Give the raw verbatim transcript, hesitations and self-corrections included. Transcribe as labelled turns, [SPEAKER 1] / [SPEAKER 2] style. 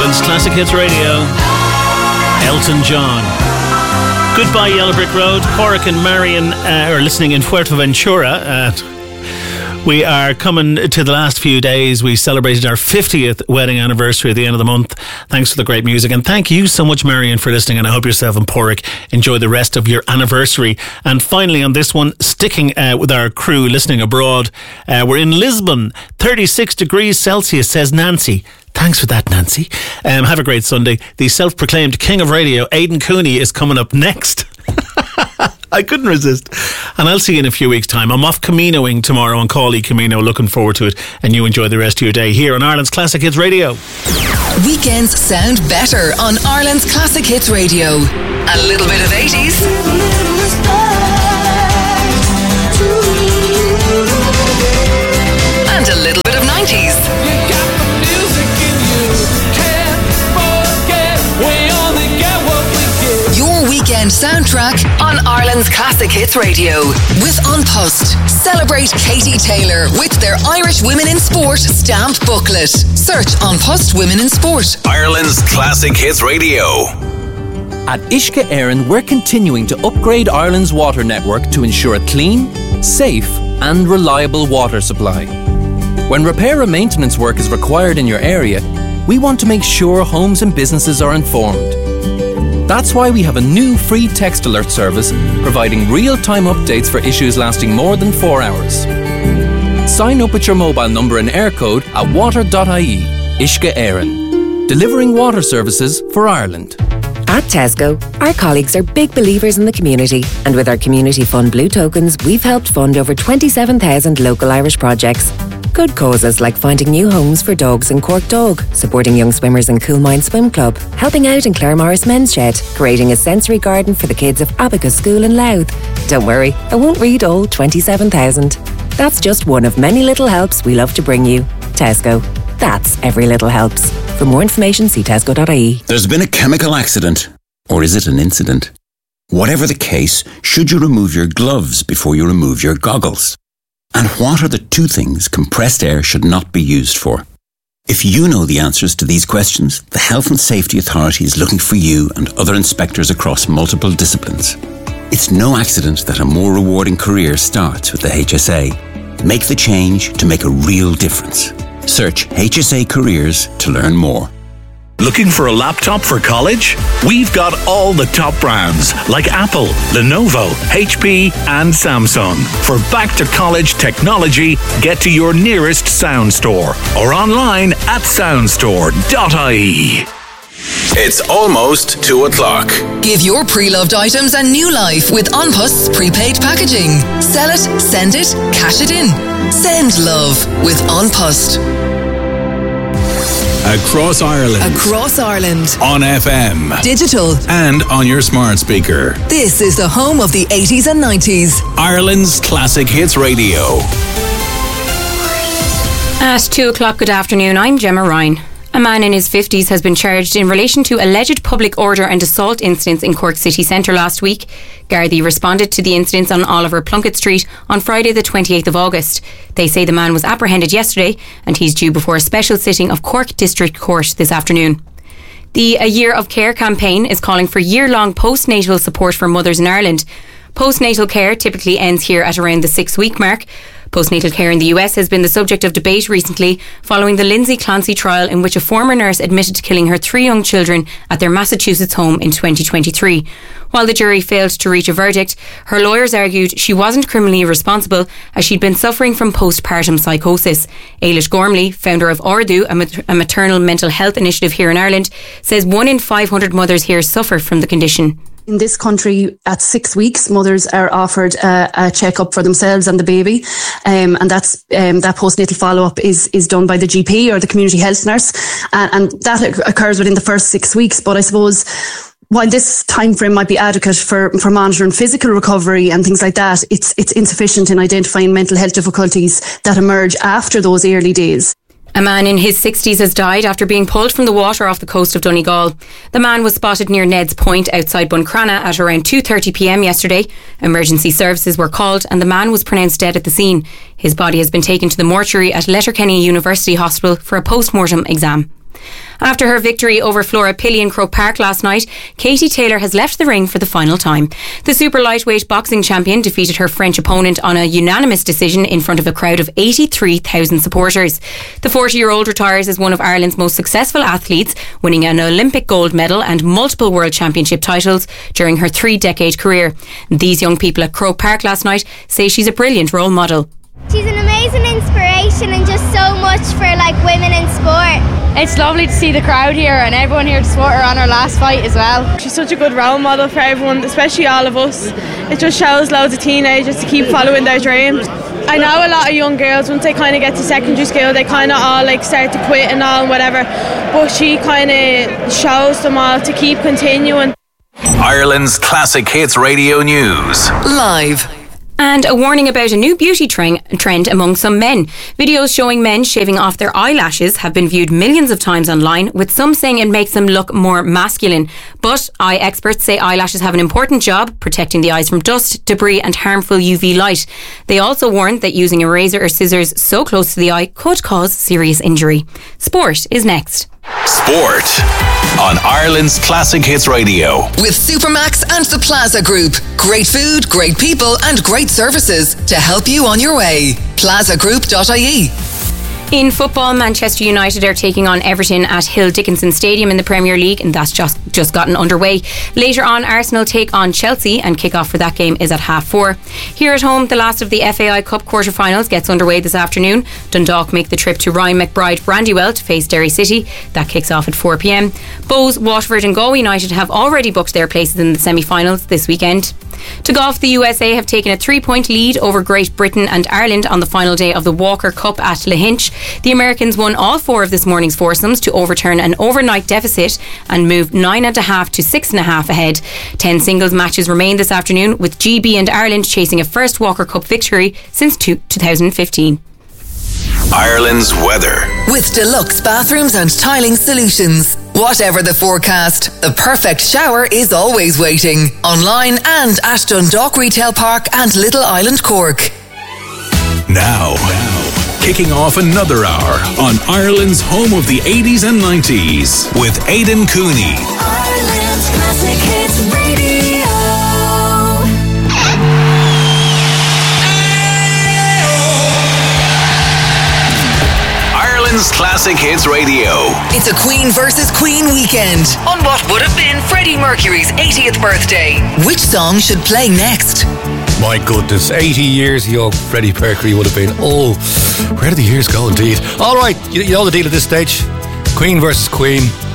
[SPEAKER 1] Ireland's Classic Hits Radio. Elton John. Goodbye Yellow Brick Road. Corrick and Marion uh, are listening in Fuerteventura. Uh, we are coming to the last few days. We celebrated our fiftieth wedding anniversary at the end of the month. Thanks for the great music. And thank you so much, Marion, for listening. And I hope yourself and Porrick enjoy the rest of your anniversary. And finally, on this one, sticking uh, with our crew listening abroad, uh, we're in Lisbon. thirty-six degrees Celsius, says Nancy. Thanks for that, Nancy. Um, have a great Sunday. The self-proclaimed king of radio, Aidan Cooney, is coming up next. I couldn't resist. And I'll see you in a few weeks' time. I'm off Caminoing tomorrow on Cawley Camino. Looking forward to it. And you enjoy the rest of your day here on Ireland's Classic Hits Radio.
[SPEAKER 2] Weekends sound better on Ireland's Classic Hits Radio. A little bit of eighties. And a little bit of nineties. Weekend soundtrack on Ireland's Classic Hits Radio with An Post. Celebrate Katie Taylor with their Irish Women in Sport stamped booklet. Search An Post Women in Sport.
[SPEAKER 3] Ireland's Classic Hits Radio.
[SPEAKER 4] At Uisce Éireann, we're continuing to upgrade Ireland's water network to ensure a clean, safe and reliable water supply. When repair and maintenance work is required in your area, we want to make sure homes and businesses are informed. That's why we have a new free text alert service providing real-time updates for issues lasting more than four hours. Sign up with your mobile number and air code at water dot I E. Uisce Éireann. Delivering water services for Ireland.
[SPEAKER 5] At Tesco, our colleagues are big believers in the community, and with our Community Fund Blue Tokens, we've helped fund over twenty-seven thousand local Irish projects. Good causes like finding new homes for dogs in Cork Dog, supporting young swimmers in Coolmine Swim Club, helping out in Claremorris Men's Shed, creating a sensory garden for the kids of Abacus School in Louth. Don't worry, I won't read all twenty-seven thousand. That's just one of many little helps we love to bring you. Tesco. That's every little helps. For more information, see tesco dot I E.
[SPEAKER 6] There's been a chemical accident. Or is it an incident? Whatever the case, should you remove your gloves before you remove your goggles? And what are the two things compressed air should not be used for? If you know the answers to these questions, the Health and Safety Authority is looking for you and other inspectors across multiple disciplines. It's no accident that a more rewarding career starts with the H S A. Make the change to make a real difference. Search H S A Careers to learn more.
[SPEAKER 3] Looking for a laptop for college? We've got all the top brands like Apple, Lenovo, H P and Samsung. For back-to-college technology, get to your nearest Sound Store or online at sound store dot I E. It's almost two o'clock.
[SPEAKER 2] Give your pre-loved items a new life with An Post's prepaid packaging. Sell it, send it, cash it in. Send love with An Post.
[SPEAKER 3] Across Ireland.
[SPEAKER 2] Across Ireland.
[SPEAKER 3] On F M.
[SPEAKER 2] Digital.
[SPEAKER 3] And on your smart speaker.
[SPEAKER 2] This is the home of the eighties and nineties.
[SPEAKER 3] Ireland's Classic Hits Radio.
[SPEAKER 7] At two o'clock, good afternoon, I'm Gemma Ryan. A man in his fifties has been charged in relation to alleged public order and assault incidents in Cork city centre last week. Gardaí responded to the incidents on Oliver Plunkett Street on Friday the twenty-eighth of August. They say the man was apprehended yesterday and he's due before a special sitting of Cork District Court this afternoon. The A Year of Care campaign is calling for year-long postnatal support for mothers in Ireland. Postnatal care typically ends here at around the six-week mark. Postnatal care in the U S has been the subject of debate recently following the Lindsay Clancy trial in which a former nurse admitted to killing her three young children at their Massachusetts home in twenty twenty-three. While the jury failed to reach a verdict, her lawyers argued she wasn't criminally responsible as she'd been suffering from postpartum psychosis. Ailish Gormley, founder of Ordu, a, mat- a maternal mental health initiative here in Ireland, says one in five hundred mothers here suffer from the condition.
[SPEAKER 8] In this country, at six weeks, mothers are offered a, a check-up for themselves and the baby, um, and that's um, that postnatal follow-up is is done by the G P or the community health nurse, and, and that occurs within the first six weeks. But I suppose while this time frame might be adequate for, for monitoring physical recovery and things like that, it's it's insufficient in identifying mental health difficulties that emerge after those early days.
[SPEAKER 7] A man in his sixties has died after being pulled from the water off the coast of Donegal. The man was spotted near Ned's Point outside Buncrana at around two thirty p.m. yesterday. Emergency services were called and the man was pronounced dead at the scene. His body has been taken to the mortuary at Letterkenny University Hospital for a post-mortem exam. After her victory over Flora Pilley in Croke Park last night, Katie Taylor has left the ring for the final time. The super lightweight boxing champion defeated her French opponent on a unanimous decision in front of a crowd of eighty-three thousand supporters. The forty-year-old retires as one of Ireland's most successful athletes, winning an Olympic gold medal and multiple World Championship titles during her three-decade career. These young people at Croke Park last night say she's a brilliant role model.
[SPEAKER 9] She's an amazing inspiration and just so much for like women in sport.
[SPEAKER 10] It's lovely to see the crowd here and everyone here to support her on her last fight as well.
[SPEAKER 11] She's such a good role model for everyone, especially all of us. It just shows loads of teenagers to keep following their dreams. I know a lot of young girls, once they kind of get to secondary school, they kind of all like start to quit and all and whatever, but she kind of shows them all to keep continuing.
[SPEAKER 3] Ireland's Classic Hits Radio News.
[SPEAKER 2] Live.
[SPEAKER 7] And a warning about a new beauty trend, trend among some men. Videos showing men shaving off their eyelashes have been viewed millions of times online, with some saying it makes them look more masculine. But eye experts say eyelashes have an important job, protecting the eyes from dust, debris and harmful U V light. They also warned that using a razor or scissors so close to the eye could cause serious injury. Sport is next.
[SPEAKER 3] Sport on Ireland's Classic Hits Radio.
[SPEAKER 2] With Supermax and the Plaza Group. Great food, great people and great services to help you on your way. plaza group dot I E.
[SPEAKER 7] In football, Manchester United are taking on Everton at Hill Dickinson Stadium in the Premier League, and that's just, just gotten underway. Later on, Arsenal take on Chelsea, and kick-off for that game is at half four. Here at home, the last of the F A I Cup quarter-finals gets underway this afternoon. Dundalk make the trip to Ryan McBride Brandywell to face Derry City. That kicks off at four p.m. Bows, Waterford and Galway United have already booked their places in the semi-finals this weekend. To golf, the U S A have taken a three-point lead over Great Britain and Ireland on the final day of the Walker Cup at Lahinch. The Americans won all four of this morning's foursomes to overturn an overnight deficit and move nine and a half to six and a half ahead. Ten singles matches remain this afternoon, with G B and Ireland chasing a first Walker Cup victory since two thousand fifteen.
[SPEAKER 3] Ireland's weather.
[SPEAKER 2] With deluxe bathrooms and tiling solutions. Whatever the forecast, the perfect shower is always waiting. Online and at Dundalk Retail Park and Little Island, Cork.
[SPEAKER 3] Now, now, kicking off another hour on Ireland's home of the eighties and nineties with Aidan Cooney.
[SPEAKER 12] Ireland's Classic Hits Radio.
[SPEAKER 3] Ireland's Classic Hits Radio.
[SPEAKER 2] It's a Queen versus Queen weekend on what would have been Freddie Mercury's eightieth birthday. Which song should play next?
[SPEAKER 13] My goodness, eighty years ago, Freddie Mercury would have been. Oh, where did the years go indeed? All right, you, you know the deal at this stage. Queen versus Queen.